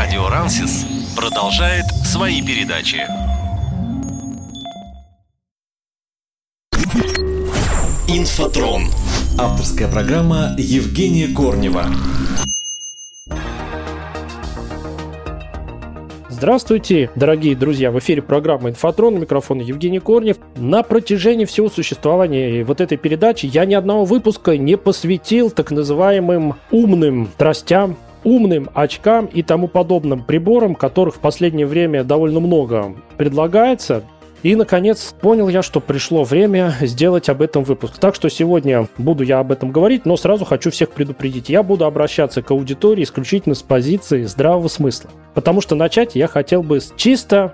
Радио Рансис продолжает свои передачи. Инфотрон. Авторская программа Евгения Корнева. Здравствуйте, дорогие друзья! В эфире программа «Инфотрон», у микрофона Евгений Корнев. На протяжении всего существования вот этой передачи я ни одного выпуска не посвятил так называемым умным тростям, умным очкам и тому подобным приборам, которых в последнее время довольно много предлагается. И, наконец, понял я, что пришло время сделать об этом выпуск. Так что сегодня буду я об этом говорить, но сразу хочу всех предупредить. Я буду обращаться к аудитории исключительно с позиции здравого смысла. Потому что начать я хотел бы с чисто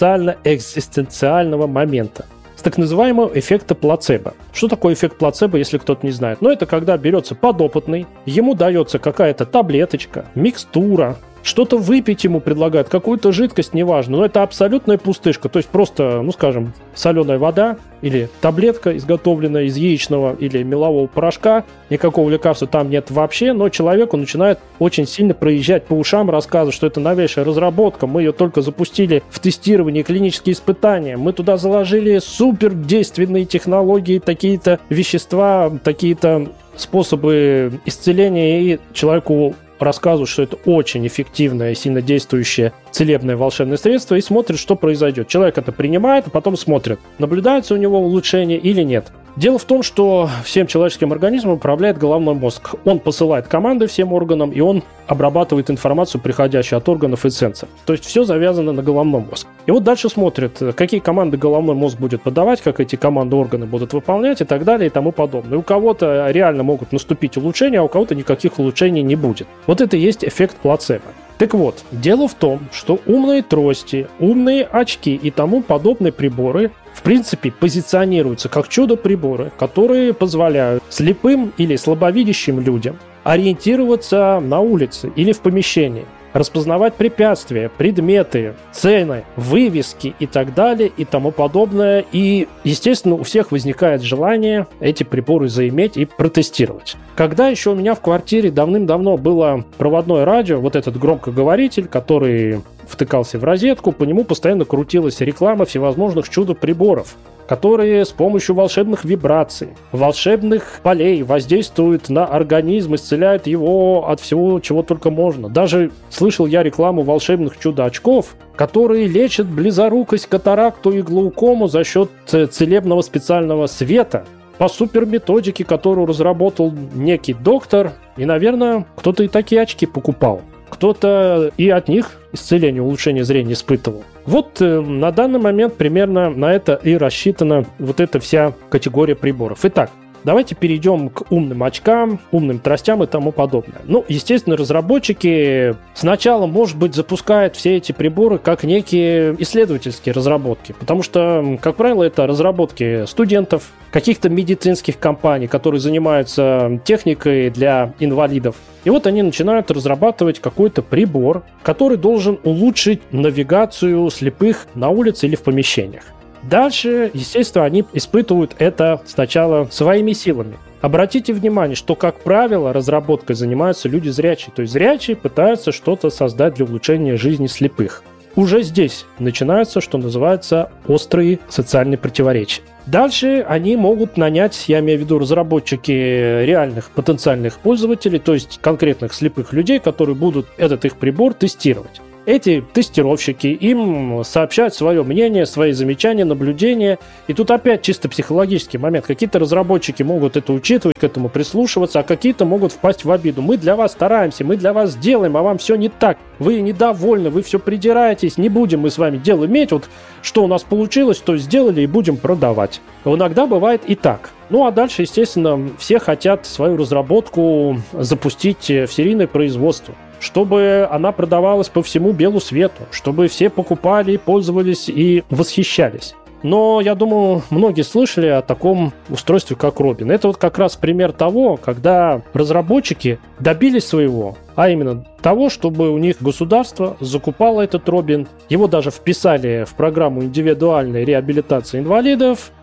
социально-экзистенциального момента. С так называемого эффекта плацебо. Что такое эффект плацебо, если кто-то не знает? Ну, это когда берется подопытный, ему дается какая-то таблеточка, микстура, что-то выпить ему предлагают, какую-то жидкость, неважно, но это абсолютная пустышка, то есть просто, ну скажем, соленая вода или таблетка, изготовленная из яичного или мелового порошка, никакого лекарства там нет вообще, но человеку начинает очень сильно проезжать по ушам, рассказывать, что это новейшая разработка, мы ее только запустили в тестирование, клинические испытания, мы туда заложили супердейственные технологии, такие-то вещества, такие-то способы исцеления, и человеку рассказывают, что это очень эффективное и сильно действующее целебное волшебное средство, и смотрит, что произойдет. Человек это принимает, а потом смотрит, наблюдается у него улучшение или нет. Дело в том, что всем человеческим организмом управляет головной мозг. Он посылает команды всем органам, и он обрабатывает информацию, приходящую от органов и сенсоров. То есть все завязано на головном мозг. И вот дальше смотрят, какие команды головной мозг будет подавать, как эти команды органы будут выполнять и так далее и тому подобное. У кого-то реально могут наступить улучшения, а у кого-то никаких улучшений не будет. Вот это и есть эффект плацебо. Так вот, дело в том, что умные трости, умные очки и тому подобные приборы в принципе позиционируются как чудо-приборы, которые позволяют слепым или слабовидящим людям ориентироваться на улице или в помещении, распознавать препятствия, предметы, цены, вывески и так далее и тому подобное. И, естественно, у всех возникает желание эти приборы заиметь и протестировать. Когда еще у меня в квартире давным-давно было проводное радио, вот этот громкоговоритель, который втыкался в розетку, по нему постоянно крутилась реклама всевозможных чудо-приборов, которые с помощью волшебных вибраций, волшебных полей воздействуют на организм, исцеляют его от всего, чего только можно. Даже слышал я рекламу волшебных чудо-очков, которые лечат близорукость, катаракту и глаукому за счет целебного специального света по суперметодике, которую разработал некий доктор. И, наверное, кто-то и такие очки покупал. Кто-то и от них исцеление, улучшение зрения испытывал. Вот на данный момент примерно на это и рассчитана вот эта вся категория приборов. Итак, давайте перейдем к умным очкам, умным тростям и тому подобное. Ну, естественно, разработчики сначала, может быть, запускают все эти приборы как некие исследовательские разработки, потому что, как правило, это разработки студентов, каких-то медицинских компаний, которые занимаются техникой для инвалидов. И вот они начинают разрабатывать какой-то прибор, который должен улучшить навигацию слепых на улице или в помещениях. Дальше, естественно, они испытывают это сначала своими силами. Обратите внимание, что, как правило, разработкой занимаются люди зрячие. То есть зрячие пытаются что-то создать для улучшения жизни слепых. Уже здесь начинаются, что называется, острые социальные противоречия. Дальше они могут нанять, я имею в виду разработчики реальных потенциальных пользователей, то есть конкретных слепых людей, которые будут этот их прибор тестировать. Эти тестировщики им сообщают свое мнение, свои замечания, наблюдения. И тут опять чисто психологический момент. Какие-то разработчики могут это учитывать, к этому прислушиваться, а какие-то могут впасть в обиду. Мы для вас стараемся, мы для вас делаем, а вам все не так. Вы недовольны, вы все придираетесь, не будем мы с вами дело иметь. Вот что у нас получилось, то сделали и будем продавать. Иногда бывает и так. Ну а дальше, естественно, все хотят свою разработку запустить в серийное производство, чтобы она продавалась по всему белу свету, чтобы все покупали, пользовались и восхищались. Но я думаю, многие слышали о таком устройстве, как Робин. Это вот как раз пример того, когда разработчики добились своего, а именно того, чтобы у них государство закупало этот Робин. Его даже вписали в программу индивидуальной реабилитации инвалидов.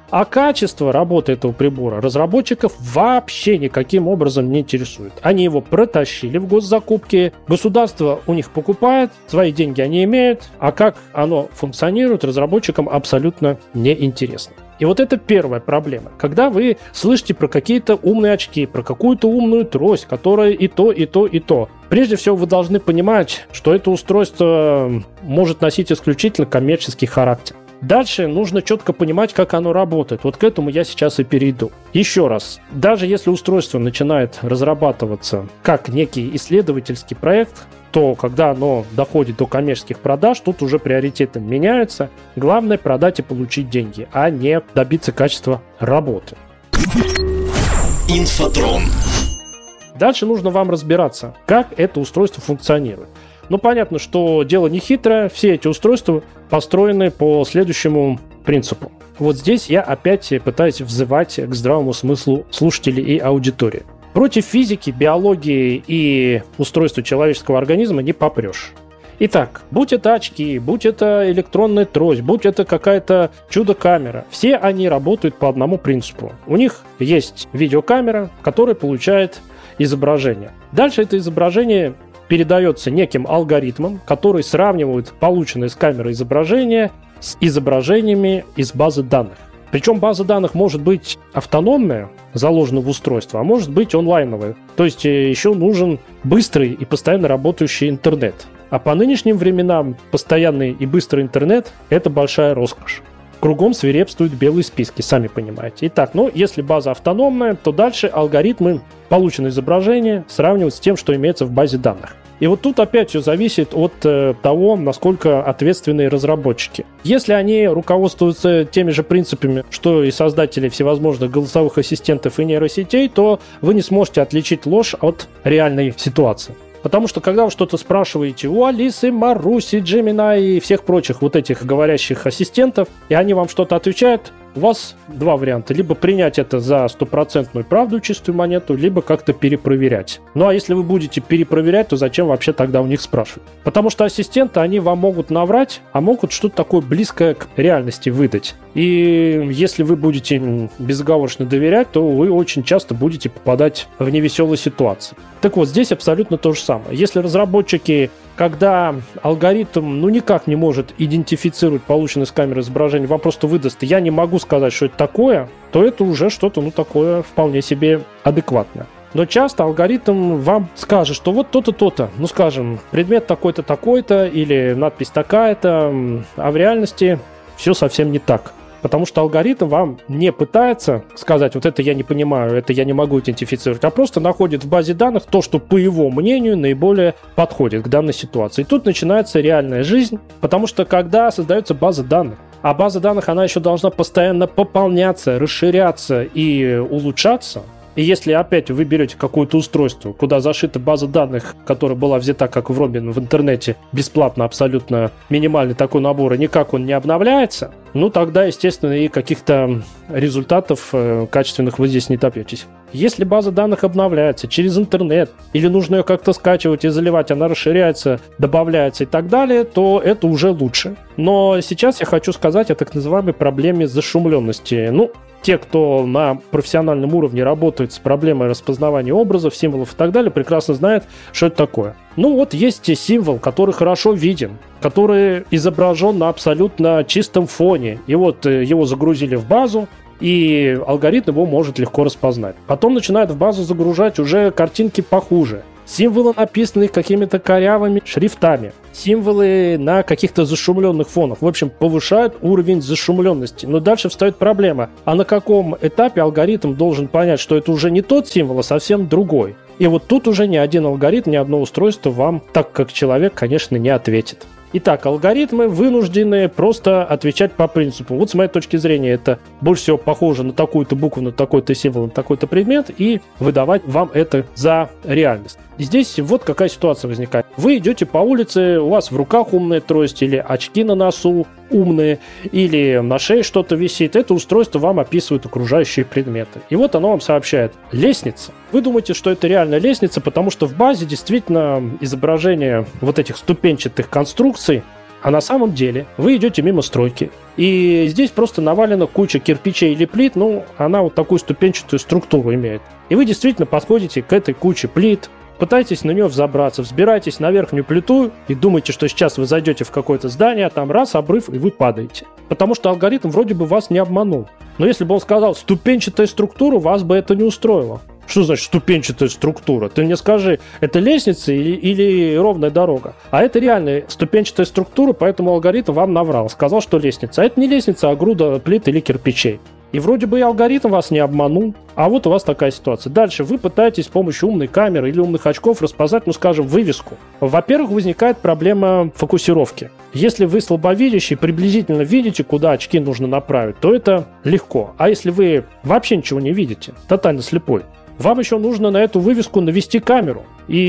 А качество работы этого прибора разработчиков вообще никаким образом не интересует. Они его протащили в госзакупки, государство у них покупает, свои деньги они имеют, а как оно функционирует, разработчикам абсолютно неинтересно. И вот это первая проблема. Когда вы слышите про какие-то умные очки, про какую-то умную трость, которая и то, и то, и то, прежде всего вы должны понимать, что это устройство может носить исключительно коммерческий характер. Дальше нужно четко понимать, как оно работает. Вот к этому я сейчас и перейду. Еще раз, даже если устройство начинает разрабатываться как некий исследовательский проект, то когда оно доходит до коммерческих продаж, тут уже приоритеты меняются. Главное продать и получить деньги, а не добиться качества работы. Инфотрон. Дальше нужно вам разбираться, как это устройство функционирует. Ну, понятно, что дело не хитрое, все эти устройства построены по следующему принципу. Вот здесь я опять пытаюсь взывать к здравому смыслу слушателей и аудитории. Против физики, биологии и устройства человеческого организма не попрешь. Итак, будь это очки, будь это электронная трость, будь это какая-то чудо-камера, все они работают по одному принципу. У них есть видеокамера, которая получает изображение. Дальше это изображение передается неким алгоритмом, который сравнивает полученное с камеры изображение с изображениями из базы данных. Причем база данных может быть автономная, заложена в устройство, а может быть онлайновая. То есть еще нужен быстрый и постоянно работающий интернет. А по нынешним временам постоянный и быстрый интернет – это большая роскошь. Кругом свирепствуют белые списки, сами понимаете. Итак, если база автономная, то дальше алгоритмы полученное изображение сравнивают с тем, что имеется в базе данных. И вот тут опять все зависит от того, насколько ответственные разработчики. Если они руководствуются теми же принципами, что и создатели всевозможных голосовых ассистентов и нейросетей, то вы не сможете отличить ложь от реальной ситуации. Потому что когда вы что-то спрашиваете у Алисы, Маруси, Gemini и всех прочих вот этих говорящих ассистентов, и они вам что-то отвечают, у вас два варианта. Либо принять это за стопроцентную правду, чистую монету, либо как-то перепроверять. Ну а если вы будете перепроверять, то зачем вообще тогда у них спрашивать? Потому что ассистенты, они вам могут наврать, а могут что-то такое близкое к реальности выдать. И если вы будете безоговорочно доверять, то вы очень часто будете попадать в невеселые ситуации. Так вот, здесь абсолютно то же самое. Если разработчики, когда алгоритм никак не может идентифицировать полученное с камеры изображение, вам просто выдаст, я не могу сказать, что это такое, то это уже что-то такое вполне себе адекватное. Но часто алгоритм вам скажет, что вот то-то, то-то, скажем, предмет такой-то, такой-то, или надпись такая-то, а в реальности все совсем не так. Потому что алгоритм вам не пытается сказать, вот это я не понимаю, это я не могу идентифицировать, а просто находит в базе данных то, что, по его мнению, наиболее подходит к данной ситуации. И тут начинается реальная жизнь, потому что когда создается база данных, а база данных, она еще должна постоянно пополняться, расширяться и улучшаться. И если опять вы берете какое-то устройство, куда зашита база данных, которая была взята как в Робин в интернете, бесплатно абсолютно минимальный такой набор, и никак он не обновляется, тогда, естественно, и каких-то результатов качественных вы здесь не добьетесь. Если база данных обновляется через интернет, или нужно ее как-то скачивать и заливать, она расширяется, добавляется и так далее, то это уже лучше. Но сейчас я хочу сказать о так называемой проблеме зашумленности. Те, кто на профессиональном уровне работает с проблемой распознавания образов, символов и так далее, прекрасно знают, что это такое. Есть символ, который хорошо виден, который изображен на абсолютно чистом фоне. И его загрузили в базу, и алгоритм его может легко распознать. Потом начинают в базу загружать уже картинки похуже. Символы, написанные какими-то корявыми шрифтами. Символы на каких-то зашумленных фонах. В общем, повышают уровень зашумленности. Но дальше встает проблема. А на каком этапе алгоритм должен понять, что это уже не тот символ, а совсем другой? И вот тут уже ни один алгоритм, ни одно устройство вам, так как человек, конечно, не ответит. Итак, алгоритмы вынуждены просто отвечать по принципу. Вот с моей точки зрения это больше всего похоже на такую-то букву, на такой-то символ, на такой-то предмет и выдавать вам это за реальность. И здесь вот какая ситуация возникает. Вы идете по улице, у вас в руках умная трость или очки на носу умные, или на шее что-то висит. Это устройство вам описывает окружающие предметы. И вот оно вам сообщает: лестница. Вы думаете, что это реальная лестница, потому что в базе действительно изображение вот этих ступенчатых конструкций А на самом деле вы идете мимо стройки, и здесь просто навалена куча кирпичей или плит, она вот такую ступенчатую структуру имеет. И вы действительно подходите к этой куче плит, пытаетесь на нее взобраться, взбираетесь на верхнюю плиту и думаете, что сейчас вы зайдете в какое-то здание, а там раз, обрыв, и вы падаете. Потому что алгоритм вроде бы вас не обманул. Но если бы он сказал ступенчатая структура, вас бы это не устроило. Что значит ступенчатая структура? Ты мне скажи, это лестница или ровная дорога? А это реальная ступенчатая структура, поэтому алгоритм вам наврал. Сказал, что лестница. А это не лестница, а груда плит или кирпичей. И вроде бы и алгоритм вас не обманул, а вот у вас такая ситуация. Дальше вы пытаетесь с помощью умной камеры или умных очков распознать, вывеску. Во-первых, возникает проблема фокусировки. Если вы слабовидящий, приблизительно видите, куда очки нужно направить, то это легко. А если вы вообще ничего не видите, тотально слепой, вам еще нужно на эту вывеску навести камеру.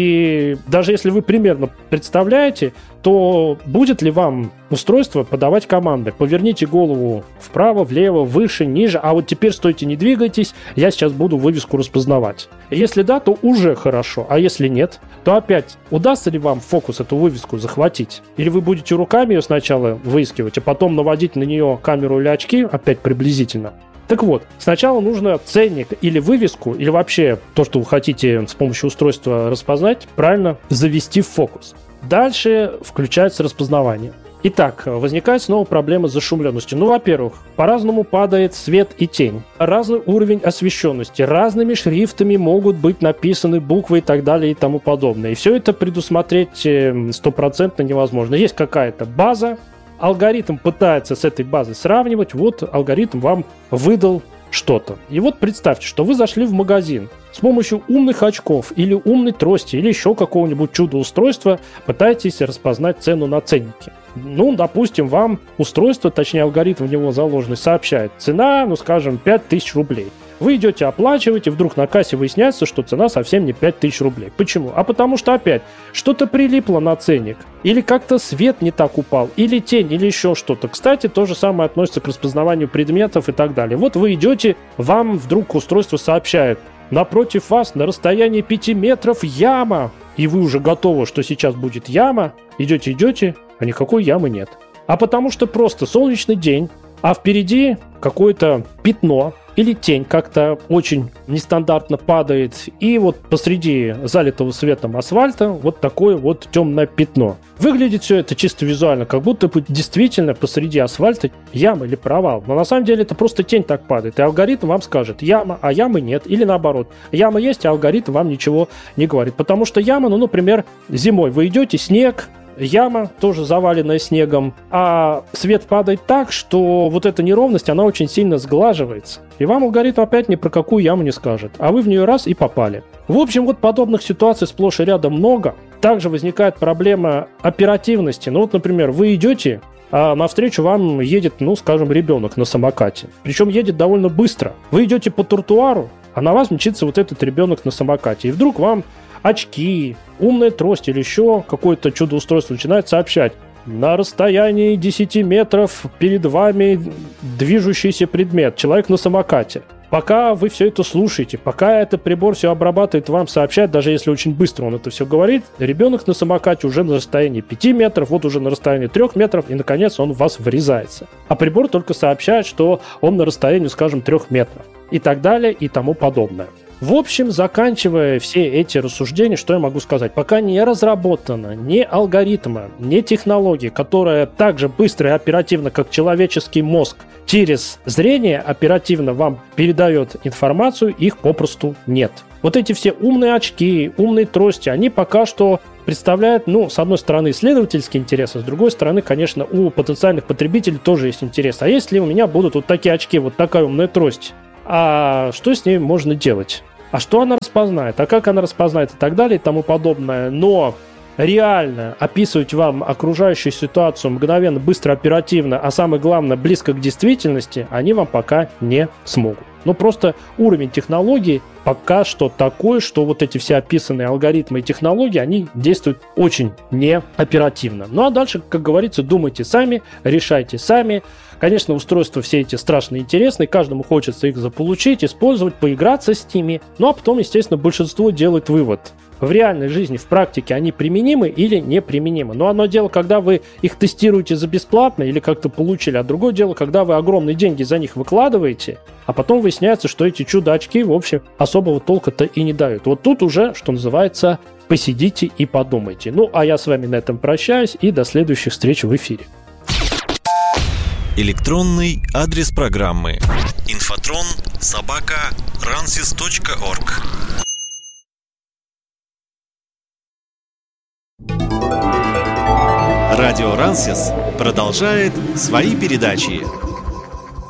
И даже если вы примерно представляете, то будет ли вам устройство подавать команды? Поверните голову вправо, влево, выше, ниже, а вот теперь стойте, не двигайтесь, я сейчас буду вывеску распознавать. Если да, то уже хорошо, а если нет, то опять удастся ли вам в фокус эту вывеску захватить? Или вы будете руками ее сначала выискивать, а потом наводить на нее камеру или очки, опять приблизительно? Так вот, сначала нужно ценник или вывеску, или вообще то, что вы хотите с помощью устройства распознать, правильно завести в фокус. Дальше включается распознавание. Итак, возникает снова проблема с зашумленностью. Во-первых, по-разному падает свет и тень. Разный уровень освещенности. Разными шрифтами могут быть написаны буквы и так далее и тому подобное. И все это предусмотреть стопроцентно невозможно. Есть какая-то база, алгоритм пытается с этой базой сравнивать, вот алгоритм вам выдал что-то. И вот представьте, что вы зашли в магазин с помощью умных очков или умной трости или еще какого-нибудь чудо-устройства пытаетесь распознать цену на ценнике. Допустим, вам устройство, точнее алгоритм в него заложенный, сообщает цена, 5000 рублей. Вы идете оплачивать, и вдруг на кассе выясняется, что цена совсем не 5000 рублей. Почему? А потому что опять что-то прилипло на ценник, или как-то свет не так упал, или тень, или еще что-то. Кстати, то же самое относится к распознаванию предметов и так далее. Вот вы идете, вам вдруг устройство сообщает: напротив вас на расстоянии 5 метров яма. И вы уже готовы, что сейчас будет яма. Идете, а никакой ямы нет. А потому что просто солнечный день, а впереди какое-то пятно или тень как-то очень нестандартно падает, и вот посреди залитого светом асфальта вот такое вот темное пятно. Выглядит все это чисто визуально, как будто бы действительно посреди асфальта яма или провал. Но на самом деле это просто тень так падает, и алгоритм вам скажет яма, а ямы нет, или наоборот. Яма есть, а алгоритм вам ничего не говорит. Потому что яма, например, зимой вы идете, снег, яма тоже заваленная снегом, а свет падает так, что вот эта неровность, она очень сильно сглаживается. И вам алгоритм опять ни про какую яму не скажет, а вы в нее раз и попали. В общем, вот подобных ситуаций сплошь и рядом много. Также возникает проблема оперативности. Например, вы идете, а навстречу вам едет, ребенок на самокате. Причем едет довольно быстро. Вы идете по тротуару, а на вас мчится вот этот ребенок на самокате. И вдруг вам очки, умная трость или еще какое-то чудо-устройство начинает сообщать: на расстоянии 10 метров перед вами движущийся предмет, человек на самокате. Пока вы все это слушаете, пока этот прибор все обрабатывает, вам сообщает, даже если очень быстро он это все говорит, ребенок на самокате уже на расстоянии 5 метров, вот уже на расстоянии 3 метров, и, наконец, он в вас врезается. А прибор только сообщает, что он на расстоянии, 3 метров. И так далее, и тому подобное. В общем, заканчивая все эти рассуждения, что я могу сказать? Пока не разработано ни алгоритма, ни технологии, которая так же быстро и оперативно, как человеческий мозг, через зрение оперативно вам передает информацию, их попросту нет. Вот эти все умные очки, умные трости, они пока что представляют, с одной стороны, исследовательский интерес, а с другой стороны, конечно, у потенциальных потребителей тоже есть интерес. А если у меня будут вот такие очки, вот такая умная трость, а что с ней можно делать? А что она распознает? А как она распознает? И так далее, и тому подобное. Но реально описывать вам окружающую ситуацию мгновенно, быстро, оперативно, а самое главное, близко к действительности, они вам пока не смогут. Просто уровень технологий пока что такой, что вот эти все описанные алгоритмы и технологии, они действуют очень неоперативно. А дальше, как говорится, думайте сами, решайте сами. Конечно, устройства все эти страшно интересные, каждому хочется их заполучить, использовать, поиграться с ними. А потом, естественно, большинство делает вывод: в реальной жизни, в практике они применимы или неприменимы. Но одно дело, когда вы их тестируете за бесплатно или как-то получили, а другое дело, когда вы огромные деньги за них выкладываете, а потом выясняется, что эти чудо-очки, в общем, особого толка-то и не дают. Вот тут уже, что называется, посидите и подумайте. Ну, а я с вами на этом прощаюсь и до следующих встреч в эфире. Электронный адрес программы infotrон@ransys.org. Радио Рансис продолжает свои передачи.